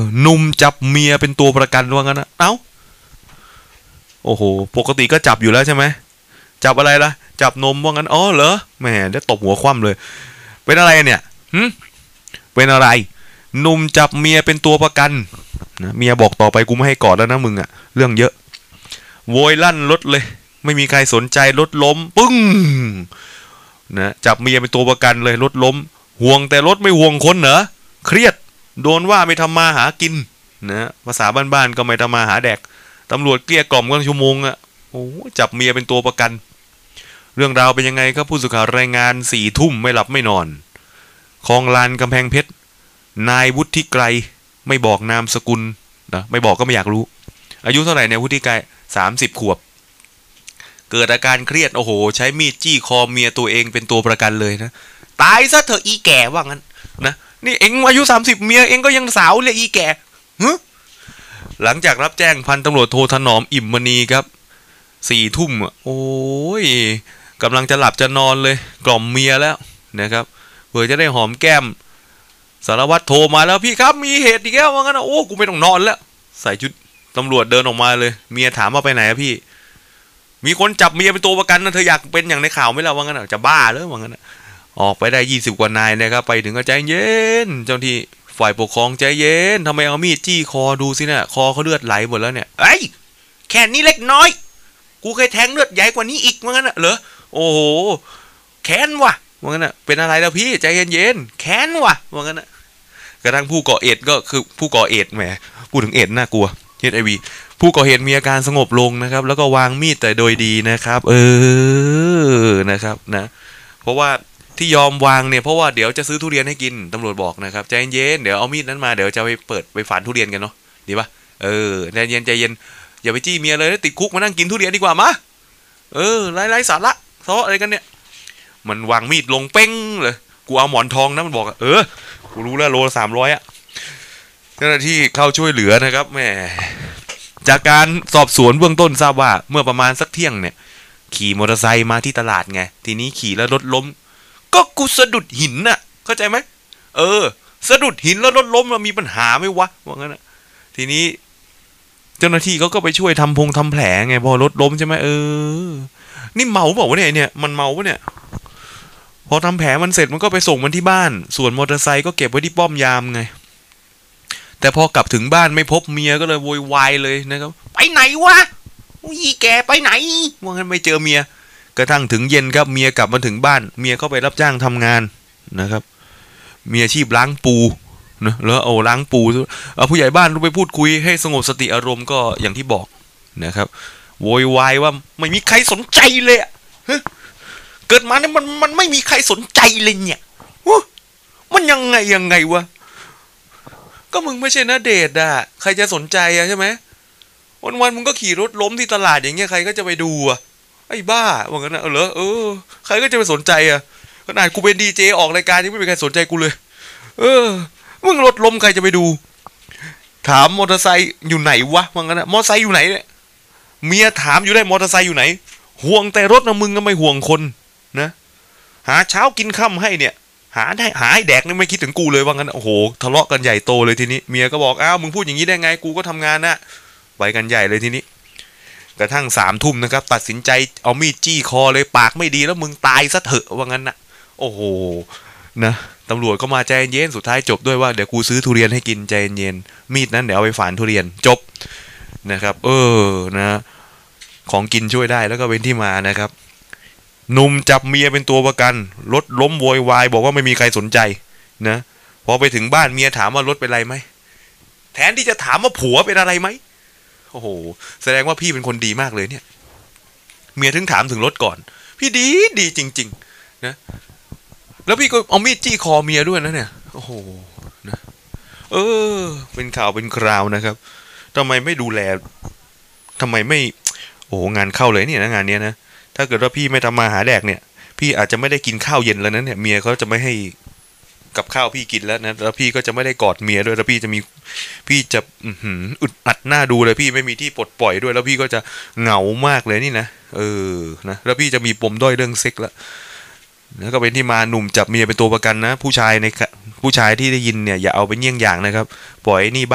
หนุ่มจับเมียเป็นตัวประกันว่างั้นนะเอ้าโอ้โหปกติก็จับอยู่แล้วใช่ไหมจับอะไรล่ะจับนมว่างั้นอ๋อเหรอแหมได้ตบหัวคว่ำเลยเป็นอะไรเนี่ยเป็นอะไรหนุ่มจับเมียเป็นตัวประกันนะเมียบอกต่อไปกูไม่ให้กอดแล้วนะมึงอะเรื่องเยอะโวยลั่นรถเลยไม่มีใครสนใจรถล้มปึ้งนะจับเมียเป็นตัวประกันเลยรถล้มห่วงแต่รถไม่ห่วงคนเหรอเครียดโดนว่าไม่ทำมาหากินนะภาษาบ้านๆก็ไม่ทำมาหาแดกตำรวจเกลี้ยกล่อมกันชั่วโมงอะโอ้จับเมียเป็นตัวประกันเรื่องราวเป็นยังไงครับผู้สื่อข่าวรายงาน4 ทุ่มไม่หลับไม่นอนคลองลานกำแพงเพชรนายวุฒิไกรไม่บอกนามสกุลนะไม่บอกก็ไม่อยากรู้อายุเท่าไหร่เนี่ยวุฒิไกร30 ขวบเกิดอาการเครียดโอ้โหใช้มีดจี้คอเมียตัวเองเป็นตัวประกันเลยนะตายซะเถอะอีแก่ว่างั้นนะนี่เอ็งอายุ30เมียเอ็งก็ยังสาวเลยอีแก่หลังจากรับแจ้งพันตำรวจโทถนอมอิ่มมณีครับ4 ทุ่มโอ้ยกำลังจะหลับจะนอนเลยกล่อมเมียแล้วนะครับเพื่อจะได้หอมแก้มสารวัตรโทรมาแล้วพี่ครับมีเหตุอีกแล้วว่างั้นโอ้กูไม่ต้องนอนแล้วใส่ชุดตำรวจเดินออกมาเลยเมียถามว่าไปไหนอะพี่มีคนจับเมียเป็นตัวประกันนะเธออยากเป็นอย่างในข่าวไหมล่ะว่างั้นจะบ้าหรือว่างั้นออกไปได้20 กว่านายนะครับไปถึงก็ใจเย็นเจ้าที่ฝ่ายปกครองใจเย็นทำไมเอามีดจี้คอดูสินะคอเขาเลือดไหลหมดแล้วเนี่ยไอ้แค่นี้เล็กน้อยกูเคยแทงเลือดใหญ่กว่านี้อีกว่างั้นเหรอโอ้โหแค้นว่ะว่างั้นเป็นอะไรแล้วพี่ใจเย็นๆแค้นว่ะว่างั้นกระทั่งผู้ก่อเหตุก็คือผู้ก่อเหตุแหมพูดถึงเอ็ดน่ากลัวHIVผู้ก่อเหตุมีอาการสงบลงนะครับแล้วก็วางมีดแต่โดยดีนะครับนะครับนะเพราะว่าที่ยอมวางเนี่ยเพราะว่าเดี๋ยวจะซื้อทุเรียนให้กินตำรวจบอกนะครับใจเย็นเดี๋ยวเอามีดนั้นมาเดี๋ยวจะไปเปิดไปฝานทุเรียนกันเนาะดีปะใจเย็นใจเย็นอย่าไปจี้เมียเลยติดคุกมานั่งกินทุเรียนดีกว่ามาไร้สาระเพราะอะไรกันเนี่ยมันวางมีดลงเป้งเลยกูเอาหมอนทองนะมันบอกกูรู้แล้วโลละ300อะเจ้าหน้าที่เข้าช่วยเหลือนะครับแหมจากการสอบสวนเบื้องต้นทราบว่าเมื่อประมาณสักเที่ยงเนี่ยขี่มอเตอร์ไซค์มาที่ตลาดไงทีนี้ขี่แล้วรถล้มก็กูสะดุดหินน่ะเข้าใจไหมสะดุดหินแล้วรถล้มมันมีปัญหาไหมวะว่างั้นนะทีนี้เจ้าหน้าที่เขาก็ไปช่วยทำแผลไงพอรถล้มใช่ไหมนี่เมาเปล่าวะเนี่ยมันเมาปะเนี่ยพอทำแผลมันเสร็จมันก็ไปส่งมันที่บ้านส่วนมอเตอร์ไซค์ก็เก็บไว้ที่ป้อมยามไงแต่พอกลับถึงบ้านไม่พบเมียก็เลยโวยวายเลยนะครับไปไหนวะอีแกไปไหนว่างั้นไม่เจอเมียกระทั่งถึงเย็นครับเมียกลับมาถึงบ้านเมียเข้าไปรับจ้างทำงานนะครับมีอาชีพล้างปูนะแล้วล้างปูผู้ใหญ่บ้านไปพูดคุยให้สงบสติอารมณ์ก็อย่างที่บอกนะครับโวยวายว่าไม่มีใครสนใจเลยเกิดมาเนี่ยมันไม่มีใครสนใจเลยเนี่ยมันยังไงวะก็มึงไม่ใช่ณเดชน์อะใครจะสนใจอะใช่ไหมวันมึงก็ขี่รถล้มที่ตลาดอย่างเงี้ยใครก็จะไปดูอะไอ้บ้าว่างั้นนะเหรอใครก็จะไปสนใจอะขนาดกูเป็นดีเจออกรายการยังไม่มีใครสนใจกูเลยมึงรถล้มใครจะไปดูถามมอเตอร์ไซค์อยู่ไหนวะว่างั้นนะมอเตอร์ไซค์อยู่ไหนเนี่ยเมียถามอยู่ได้มอเตอร์ไซค์อยู่ไหนห่วงแต่รถนะมึงก็ไม่ห่วงคนนะหาเช้ากินค่ำให้เนี่ยหาให้แดกนี่ไม่คิดถึงกูเลยว่างั้นโอ้โหทะเลาะกันใหญ่โตเลยทีนี้เมียก็บอกมึงพูดอย่างนี้ได้ไงกูก็ทำงานนะไปกันใหญ่เลยทีนี้กระทั่ง3 ทุ่มนะครับตัดสินใจเอามีดจี้คอเลยปากไม่ดีแล้วมึงตายซะเถอะว่างั้นนะโอ้โหนะตำรวจก็มาใจเย็นสุดท้ายจบด้วยว่าเดี๋ยวกูซื้อทุเรียนให้กินใจเย็นมีดนั้นเดี๋ยวเอาไปฝานทุเรียนจบนะครับนะของกินช่วยได้แล้วก็เป็นที่มานะครับหนุ่มจับเมียเป็นตัวประกันรถล้มโวยวายบอกว่าไม่มีใครสนใจนะพอไปถึงบ้านเมียถามว่ารถเป็นไรไหมแทนที่จะถามว่าผัวเป็นอะไรไหมโอ้โหแสดงว่าพี่เป็นคนดีมากเลยเนี่ยเมียถึงถามถึงรถก่อนพี่ดีจริงๆนะแล้วพี่ก็เอามีดจี้คอเมียด้วยนะเนี่ยโอ้โหนะเป็นข่าวเป็นคราวนะครับทำไมไม่ดูแลทำไมไม่โอ้งานเข้าเลยเนี่ยนะงานเนี้ยนะถ้าเกิดว่าพี่ไม่ทำมาหาแดกเนี่ยพี่อาจจะไม่ได้กินข้าวเย็นแล้วนั้นเนี่ยเมียเขาจะไม่ให้กับข้าวพี่กินแล้วนะแล้วพี่ก็จะไม่ได้กอดเมียด้วยแล้วพี่จะอึดอัดหน้าดูเลยพี่ไม่มีที่ปลดปล่อยด้วยแล้วพี่ก็จะเหงามากเลยนี่นะนะแล้วพี่จะมีปมด้อยเรื่องเซ็กแล้วก็เป็นที่มาหนุ่มจับเมียเป็นตัวประกันนะผู้ชายที่ได้ยินเนี่ยอย่าเอาเป็นเยี่ยงอย่างนะครับปล่อยนี่